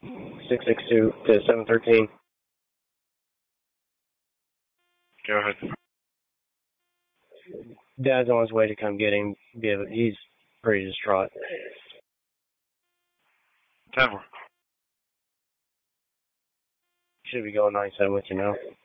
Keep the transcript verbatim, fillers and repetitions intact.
six six two to seven thirteen. Go ahead. Dad's on his way to come get him. He's pretty distraught. ten four. Should be going ninety-seven with you now.